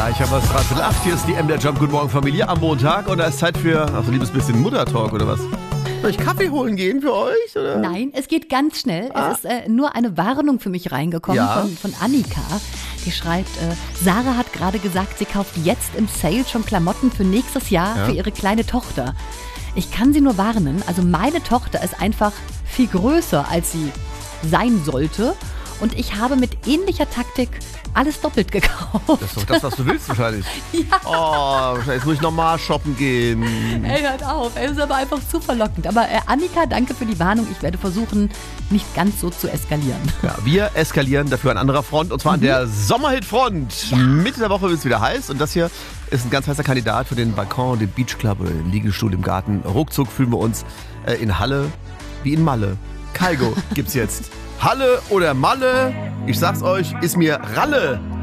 Gleich haben wir es 3:08. Hier ist die MDR Jump. Guten Morgen, Familie, am Montag. Und da ist Zeit für, ach, so liebes bisschen Muttertalk, oder was? Soll ich Kaffee holen gehen für euch? Oder? Nein, es geht ganz schnell. Es ist nur eine Warnung für mich reingekommen von Annika. Die schreibt, Sarah hat gerade gesagt, sie kauft jetzt im Sale schon Klamotten für nächstes Jahr für ihre kleine Tochter. Ich kann sie nur warnen, also meine Tochter ist einfach viel größer, als sie sein sollte. Und ich habe mit ähnlicher Taktik alles doppelt gekauft. Das ist doch das, was du willst wahrscheinlich. Ja. Oh, jetzt muss ich nochmal shoppen gehen. Ey, hört auf. Es ist aber einfach zu verlockend. Aber Annika, danke für die Warnung. Ich werde versuchen, nicht ganz so zu eskalieren. Ja, wir eskalieren dafür an anderer Front. Und zwar an der Sommerhitfront. Ja. Mitte der Woche wird es wieder heiß. Und das hier ist ein ganz heißer Kandidat für den Balkon, den Beachclub oder den Liegestuhl im Garten. Ruckzuck fühlen wir uns in Halle wie in Malle. Kaigo gibt's jetzt. Halle oder Malle? Ich sag's euch, ist mir Ralle.